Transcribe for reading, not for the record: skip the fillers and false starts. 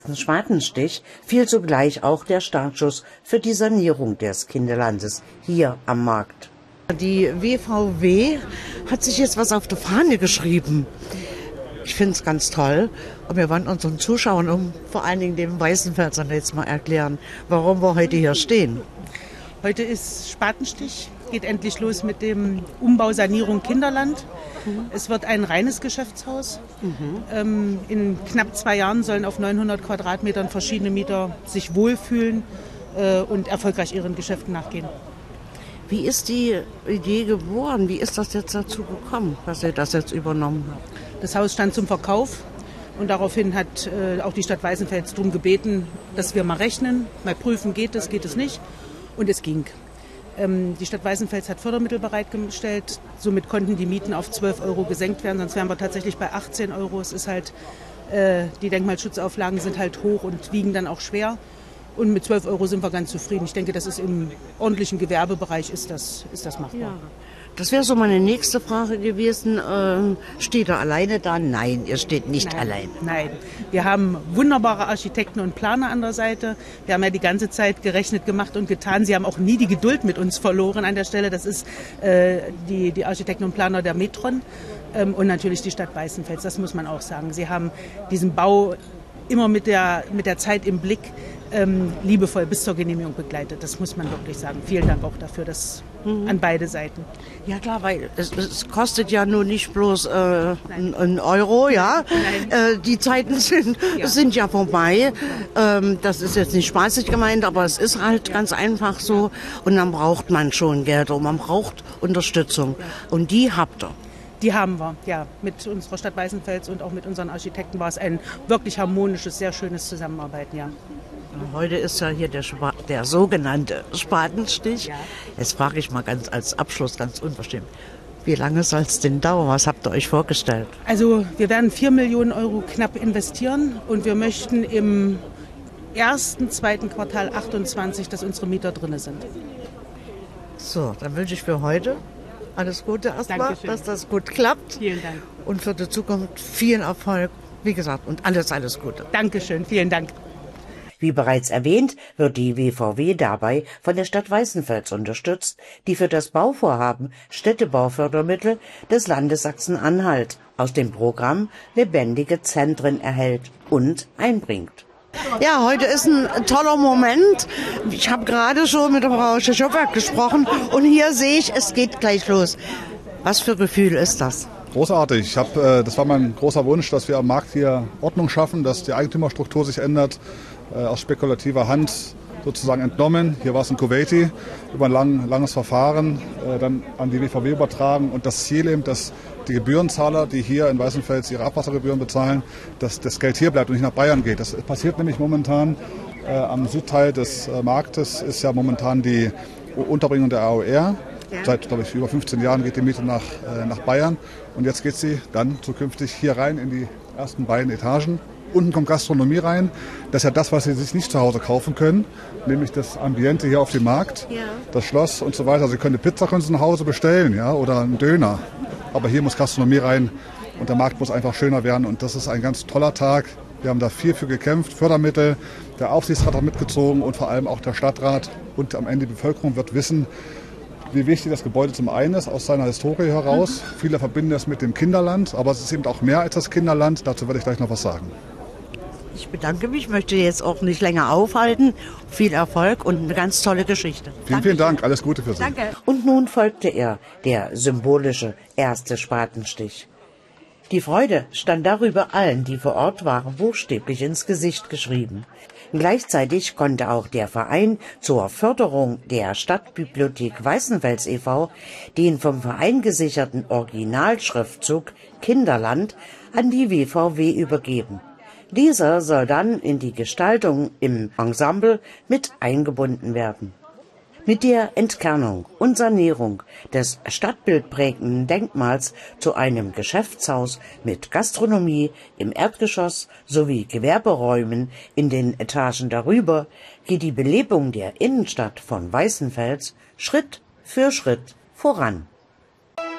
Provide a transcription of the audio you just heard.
Spatenstich fiel sogleich auch der Startschuss für die Sanierung des Kinderlandes hier am Markt. Die WVW hat sich jetzt was auf die Fahne geschrieben. Ich finde es ganz toll. Und wir wollen unseren Zuschauern, vor allen Dingen den Weißenfelsern jetzt mal erklären, warum wir heute hier stehen. Heute ist Spatenstich, geht endlich los mit dem Umbau Sanierung Kinderland. Es wird ein reines Geschäftshaus. In knapp 2 Jahren sollen auf 900 Quadratmetern verschiedene Mieter sich wohlfühlen und erfolgreich ihren Geschäften nachgehen. Wie ist die Idee geboren? Wie ist das jetzt dazu gekommen, dass ihr das jetzt übernommen habt? Das Haus stand zum Verkauf und daraufhin hat auch die Stadt Weißenfels darum gebeten, dass wir mal rechnen, mal prüfen, geht es nicht. Und es ging. Die Stadt Weißenfels hat Fördermittel bereitgestellt. Somit konnten die Mieten auf 12 € gesenkt werden. Sonst wären wir tatsächlich bei 18 €. Es ist halt, die Denkmalschutzauflagen sind halt hoch und wiegen dann auch schwer. Und mit 12 € sind wir ganz zufrieden. Ich denke, das ist im ordentlichen Gewerbebereich ist das machbar. Ja. Das wäre so meine nächste Frage gewesen. Steht er alleine da? Nein, ihr steht nicht allein. Nein, wir haben wunderbare Architekten und Planer an der Seite. Wir haben ja die ganze Zeit gerechnet, gemacht und getan. Sie haben auch nie die Geduld mit uns verloren an der Stelle. Das ist die Architekten und Planer der Metron und natürlich die Stadt Weißenfels. Das muss man auch sagen. Sie haben diesen Bau immer mit der Zeit im Blick liebevoll bis zur Genehmigung begleitet. Das muss man wirklich sagen. Vielen Dank auch dafür, das an beide Seiten. Ja klar, weil es kostet ja nur nicht bloß einen Euro, ja. Die Zeiten sind ja vorbei. Das ist jetzt nicht spaßig gemeint, aber es ist halt ganz einfach so. Und dann braucht man schon Geld und man braucht Unterstützung. Und die habt ihr. Die haben wir, ja. Mit unserer Stadt Weißenfels und auch mit unseren Architekten war es ein wirklich harmonisches, sehr schönes Zusammenarbeiten, ja. Heute ist ja hier der sogenannte Spatenstich. Ja. Jetzt frage ich mal als Abschluss ganz unverschämt. Wie lange soll es denn dauern? Was habt ihr euch vorgestellt? Also wir werden 4 Millionen € knapp investieren und wir möchten im zweiten Quartal 28, dass unsere Mieter drin sind. So, dann wünsche ich für heute alles Gute erstmal, dass das gut klappt. Vielen Dank. Und für die Zukunft viel Erfolg, wie gesagt, und alles Gute. Dankeschön, vielen Dank. Wie bereits erwähnt, wird die WVW dabei von der Stadt Weißenfels unterstützt, die für das Bauvorhaben Städtebaufördermittel des Landes Sachsen-Anhalt aus dem Programm Lebendige Zentren erhält und einbringt. Ja, heute ist ein toller Moment. Ich habe gerade schon mit der Frau Schöpfer gesprochen und hier sehe ich, es geht gleich los. Was für ein Gefühl ist das? Großartig. Das war mein großer Wunsch, dass wir am Markt hier Ordnung schaffen, dass die Eigentümerstruktur sich ändert, aus spekulativer Hand sozusagen entnommen. Hier war es in Kuwaiti, über ein langes Verfahren dann an die WVW übertragen und das Ziel eben, dass die Gebührenzahler, die hier in Weißenfels ihre Abwassergebühren bezahlen, dass das Geld hier bleibt und nicht nach Bayern geht. Das passiert nämlich momentan am Südteil des Marktes, ist ja momentan die Unterbringung der AOR. Ja. Seit, glaube ich, über 15 Jahren geht die Miete nach Bayern und jetzt geht sie dann zukünftig hier rein in die ersten beiden Etagen. Unten kommt Gastronomie rein. Das ist ja das, was Sie sich nicht zu Hause kaufen können, nämlich das Ambiente hier auf dem Markt, das Schloss und so weiter. Sie können eine Pizza nach Hause bestellen, ja, oder einen Döner. Aber hier muss Gastronomie rein und der Markt muss einfach schöner werden. Und das ist ein ganz toller Tag. Wir haben da viel für gekämpft, Fördermittel. Der Aufsichtsrat hat mitgezogen und vor allem auch der Stadtrat. Und am Ende die Bevölkerung wird wissen, wie wichtig das Gebäude zum einen ist, aus seiner Historie heraus. Viele verbinden es mit dem Kinderland, aber es ist eben auch mehr als das Kinderland. Dazu werde ich gleich noch was sagen. Ich bedanke mich, möchte jetzt auch nicht länger aufhalten. Viel Erfolg und eine ganz tolle Geschichte. Vielen Dank, alles Gute für Sie. Danke. Und nun folgte der symbolische erste Spatenstich. Die Freude stand darüber allen, die vor Ort waren, buchstäblich ins Gesicht geschrieben. Gleichzeitig konnte auch der Verein zur Förderung der Stadtbibliothek Weißenfels e.V. den vom Verein gesicherten Originalschriftzug Kinderland an die WVW übergeben. Dieser soll dann in die Gestaltung im Ensemble mit eingebunden werden. Mit der Entkernung und Sanierung des stadtbildprägenden Denkmals zu einem Geschäftshaus mit Gastronomie im Erdgeschoss sowie Gewerberäumen in den Etagen darüber geht die Belebung der Innenstadt von Weißenfels Schritt für Schritt voran.